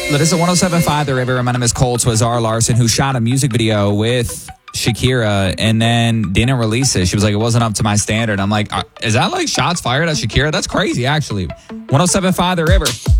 This is 107.5 The River. My name is Cole Twazar Larson, who shot a music video with Shakira and then didn't release it. She was like, it wasn't up to my standard. I'm like, is that like shots fired at Shakira? That's crazy, actually. 107.5 The River.